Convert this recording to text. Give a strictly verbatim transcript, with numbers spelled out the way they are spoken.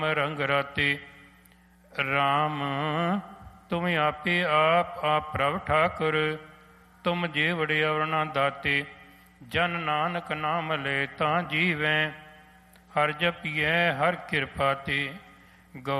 ਰੰਗ ਰਾਤੇ। ਰਾਮ ਤੁਮ ਆਪੇ ਆਪ ਆਪ ਪ੍ਰਭ ਠਾਕੁਰ, ਤੁਮ ਜੇ ਵੜੇ ਅਵਰਣਾ ਦਾਤੇ। ਜਨ ਨਾਨਕ ਨਾਮ ਲੈ ਤਾਂ ਜੀਵੈ, ਹਰ ਜਪੀਐ ਹਰ ਕਿਰਪਾ ਤੇ। ਗੋ